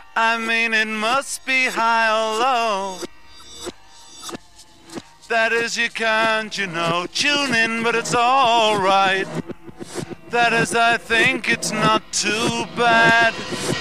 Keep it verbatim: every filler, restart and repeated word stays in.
I mean, it must be high or low. That is, you can't, you know, tune in, but it's alright. That is, I think it's not too bad.